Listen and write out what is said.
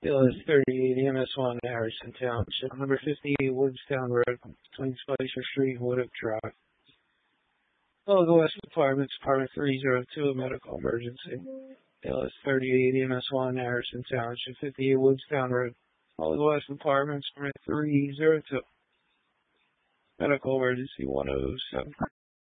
LS 38 EMS1 Harrison Township, number 58 Woodstown Road, between Spicer Street and Woodruff Drive. Logo West Apartments, Apartment 302, medical emergency. LS 38 EMS1 Harrison Township, 58 Woodstown Road. Logo West Apartments, Apartment 302, medical emergency 107.